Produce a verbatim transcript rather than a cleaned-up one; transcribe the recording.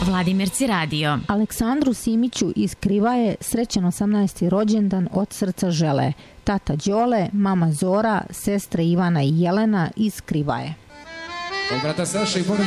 Vladimirci radio. Aleksandru Simiću iz Krivaje srećan osamnaesti rođendan od srca žele. Tata Đole, mama Zora, sestre Ivana i Jelena iz Krivaje. Od brata Saša i